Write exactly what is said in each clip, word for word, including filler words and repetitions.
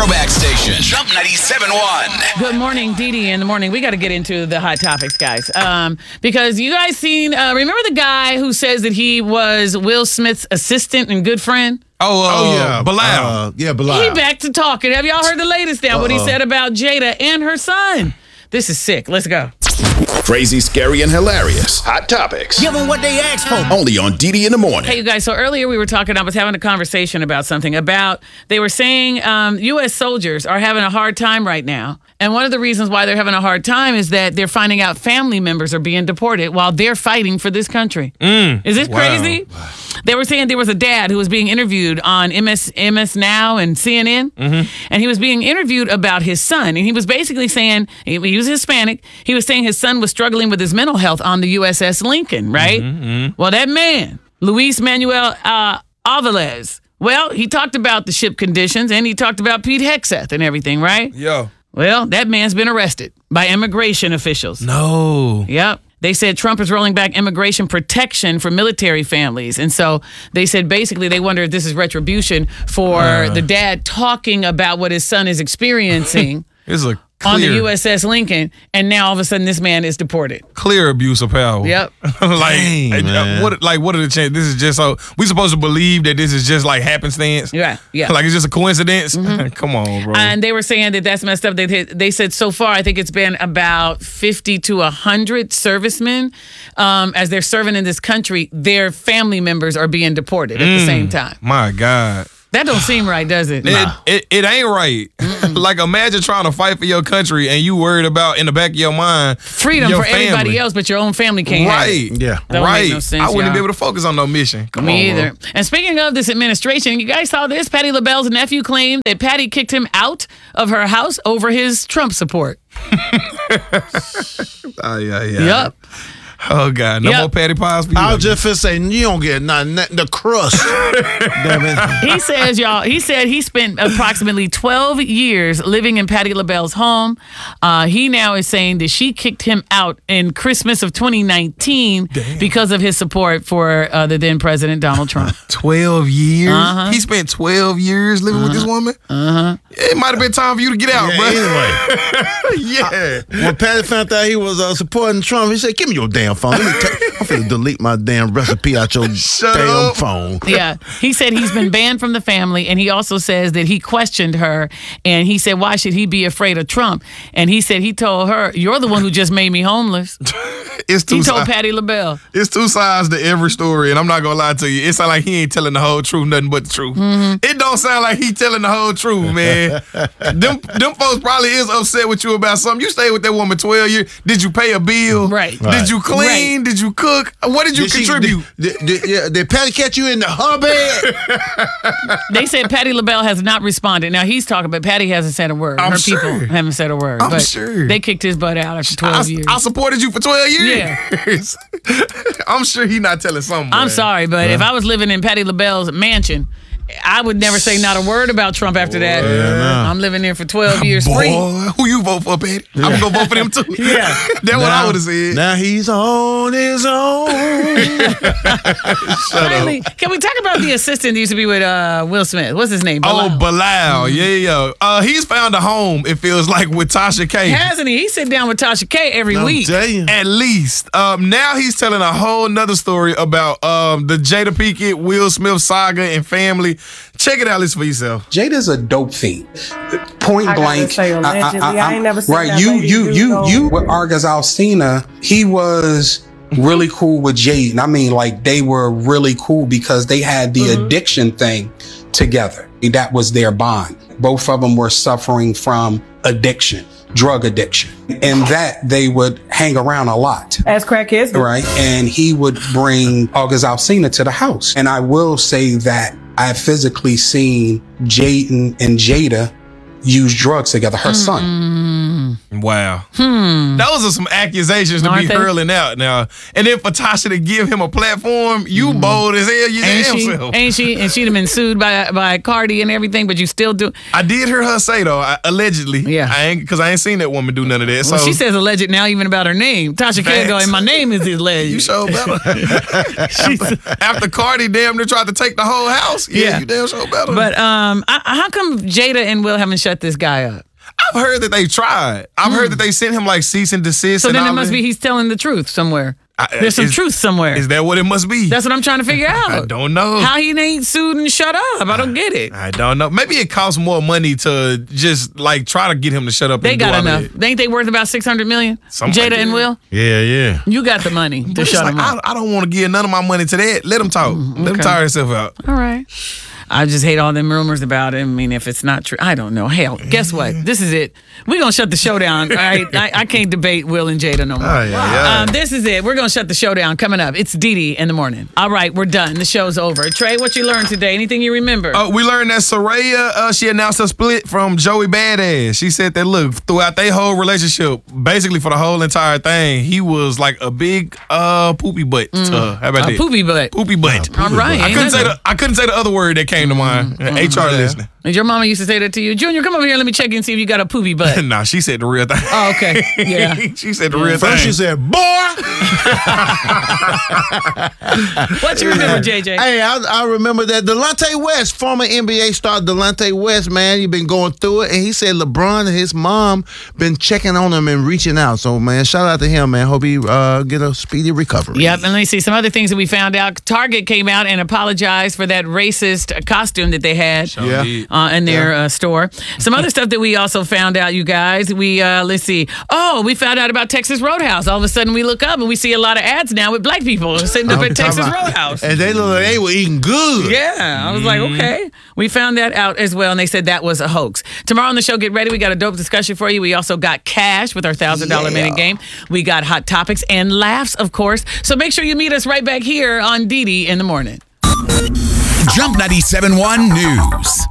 throwback station. Jump ninety-seven point one. Good morning, Dee Dee. In the morning, we got to get into the hot topics, guys. Um, because you guys seen, uh, remember the guy who says that he was Will Smith's assistant and good friend? Oh, uh, Oh, yeah. Bilal. Uh, yeah, Bilal. He back to talking. Have y'all heard the latest now? What he said about Jada and her son? This is sick. Let's go. Crazy, scary, and hilarious. Hot topics. Give them what they asked for. Only on D D in the morning. Hey, you guys. So earlier we were talking, I was having a conversation about something about, they were saying um, U S soldiers are having a hard time right now. And one of the reasons why they're having a hard time is that they're finding out family members are being deported while they're fighting for this country. Mm, is this wow. crazy? They were saying there was a dad who was being interviewed on M S, M S Now and C N N. Mm-hmm. And he was being interviewed about his son. And he was basically saying, he, he was Hispanic, he was saying his son was struggling with his mental health on the U S S Lincoln, right? Mm-hmm. Well, that man, Luis Manuel uh, Alvarez, well, he talked about the ship conditions and he talked about Pete Hegseth and everything, right? Yo. Well, that man's been arrested by immigration officials. No. Yep. They said Trump is rolling back immigration protection for military families. And so they said basically they wonder if this is retribution for uh. the dad talking about what his son is experiencing. It's a on the clear, U S S Lincoln, and now all of a sudden this man is deported. clear abuse of power. Yep. like, Dang, uh, man. what? Like, what are the chances? This is just so we supposed to believe that this is just like happenstance. Yeah, yeah. Like it's just a coincidence. Come on, bro. And they were saying that that's messed up. They they said so far, I think it's been about fifty to one hundred servicemen um, as they're serving in this country. Their family members are being deported at the same time. My God. That don't seem right, does it? It, it it ain't right. Like imagine trying to fight for your country and you worried about in the back of your mind Freedom your for everybody family. else, but your own family can't have Right. it. Yeah. That don't right. make no sense, I wouldn't y'all. be able to focus on no mission. Come Me on, either. bro. And speaking of this administration, you guys saw this? Patti LaBelle's nephew claimed that Patti kicked him out of her house over his Trump support. Oh, yeah, yeah. Yep. Oh God, no Yep. more patty pies for you. I was just finna say, you don't get nothing. The crust. Damn it. He says, y'all, he said he spent approximately twelve years living in Patti LaBelle's home. Uh, he now is saying that she kicked him out in Christmas of twenty nineteen because of his support for uh, the then President Donald Trump. twelve years. Uh-huh. He spent twelve years living with this woman. Uh-huh. It might have been time for you to get out, Yeah, bro. anyway. yeah. When Patty found out he was uh, supporting Trump, he said, give me your damn phone. Let me ta- I'm finna delete my damn recipe out your Shut damn up. phone. Yeah. He said he's been banned from the family, and he also says that he questioned her, and he said, why should he be afraid of Trump? And he said he told her, you're the one who just made me homeless. It's two He told sides. Patti LaBelle. It's two sides to every story, and I'm not gonna lie to you. It sounds like he ain't telling the whole truth, nothing but the truth. Mm-hmm. It don't sound like he telling the whole truth, man. them them folks probably is upset with you about something. You stayed with that woman twelve years. Did you pay a bill? Right. Did Right. you clean? Right. Did you cook? What did you Did she- contribute? Did, did, yeah, did Patty catch you in the hubby? They said Patti LaBelle has not responded. Now he's talking, but Patty hasn't said a word. I'm Her sure. people haven't said a word. I'm but sure. They kicked his butt out after twelve I, years. I supported you for twelve years. Yeah. I'm sure he not telling something. I'm man. sorry, but if I was living in Patti LaBelle's mansion, I would never say not a word about Trump after that. I'm living there for twelve years Boy, free. who you vote for, Patty? I'm gonna vote for them too. Yeah. That's what I would have said. Now he's on his own. Finally, can we talk about the assistant that used to be with uh, Will Smith? What's his name? Oh, Bilal. Bilal. Yeah, yeah, yeah. Uh, he's found a home, it feels like, with Tasha K. Hasn't he? He sit down with Tasha K every I'm week. telling you. At least. Um, now he's telling a whole nother story about um, the Jada Pinkett, Will Smith saga and family. Check it out, listen for yourself. Jada's a dope fiend. Point I gotta blank. say, allegedly. I ain't never seen right. that You, lady you, do you, no- you. With Argos Alsina, he was really cool with Jade. And I mean, like, they were really cool because they had the Mm-hmm. addiction thing together. That was their bond. Both of them were suffering from addiction, drug addiction. And that they would hang around a lot. As crackheads. do. Right. And he would bring August Alsina to the house. And I will say that I've physically seen Jaden and Jada use drugs together, her son. Wow. Hmm. Those are some accusations to Aren't be they? hurling out now. And then for Tasha to give him a platform, you bold as hell, you Ain't damn she? self. Ain't she? And she'd have been sued by by Cardi and everything, but you still do. I did hear her say though, I, allegedly. Yeah. I ain't because I ain't seen that woman do none of that. Well, So she says alleged now, even about her name. Tasha K go, Facts. and my name is alleged. you sure better. after, after Cardi damn near tried to take the whole house. Yeah, Yeah. you damn sure better. But um, I, how come Jada and Will haven't shut shut this guy up? I've heard that they tried. I've mm. heard that they sent him like cease and desist. So and then all it must that. be he's telling the truth somewhere. I, There's some is, truth somewhere. Is that what it must be? That's what I'm trying to figure out. I don't know. How he ain't sued and shut up. I don't get it. I don't know. Maybe it costs more money to just like try to get him to shut up. They and got do all enough. That. Ain't they worth about six hundred million dollars? Something Jada like and Will? Yeah, yeah. You got the money to But shut like, him up. I, I don't want to give none of my money to that. Let him talk. Mm, okay. Let him tire himself out. All right. I just hate all them rumors about him. I mean, if it's not true, I don't know. Hell, guess what? This is it. We're going to shut the show down. All right? I, I can't debate Will and Jada no more. Oh, yeah, yeah. Um, this is it. We're going to shut the show down coming up. It's Dee Dee in the morning. All right, we're done. The show's over. Trey, what you learned today? Anything you remember? Uh, we learned that Soraya, uh, she announced a split from Joey Badass. She said that, look, throughout their whole relationship, basically for the whole entire thing, he was like a big uh, poopy butt mm. to her. How about a that? Poopy butt. Poopy butt. All right. I couldn't, say the, I couldn't say the other word that came to mind. Mm. H R yeah. listening. And your mama used to say that to you. Junior, come over here. Let me check in and see if you got a poopy butt. Nah, she said the real thing. Oh, okay. Yeah. She said the yeah. real First thing. First she said, boy. What you remember, J J? Hey, I, I remember that Delonte West, former N B A star Delonte West, man, you've been going through it. And he said LeBron and his mom been checking on him and reaching out. So, man, shout out to him, man. Hope he uh, get a speedy recovery. Yep. And let me see some other things that we found out. Target came out and apologized for that racist costume that they had Yeah. uh, in their Yeah. uh, store. Some other stuff that we also found out, you guys. We, uh, let's see. Oh, we found out about Texas Roadhouse. All of a sudden we look up and we see a lot of ads now with black people sitting up at Texas Roadhouse. And they look like they were eating good. Yeah, I was like, okay. We found that out as well, and they said that was a hoax. Tomorrow on the show, get ready. We got a dope discussion for you. We also got cash with our one thousand dollars Yeah. minute game. We got hot topics and laughs, of course. So make sure you meet us right back here on Dee Dee in the morning. Jump ninety-seven point one News.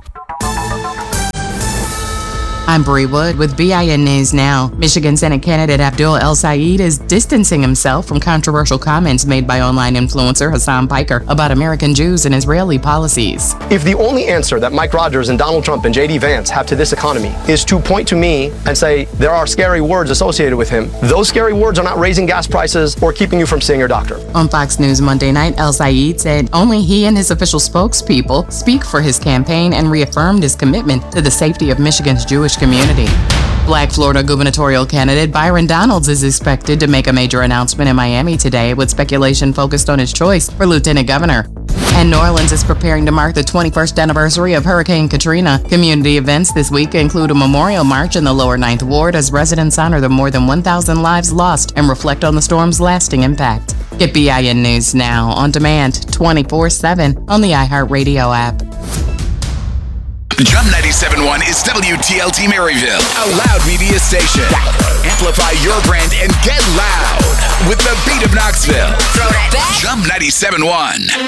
I'm Bree Wood with B I N News Now. Michigan Senate candidate Abdul El-Sayed is distancing himself from controversial comments made by online influencer Hassan Piker about American Jews and Israeli policies. If the only answer that Mike Rogers and Donald Trump and J D Vance have to this economy is to point to me and say there are scary words associated with him, those scary words are not raising gas prices or keeping you from seeing your doctor. On Fox News Monday night, El-Sayed said only he and his official spokespeople speak for his campaign and reaffirmed his commitment to the safety of Michigan's Jewish community. Black Florida gubernatorial candidate Byron Donalds is expected to make a major announcement in Miami today, with speculation focused on his choice for lieutenant governor. And New Orleans is preparing to mark the twenty-first anniversary of Hurricane Katrina. Community events this week include a memorial march in the lower Ninth Ward as residents honor the more than one thousand lives lost and reflect on the storm's lasting impact. Get B I N News Now on demand twenty-four seven on the iHeartRadio app. Jump ninety-seven point one is W T L T Maryville, a loud media station. Amplify your brand and get loud with the beat of Knoxville. Throw that back. Jump ninety-seven point one.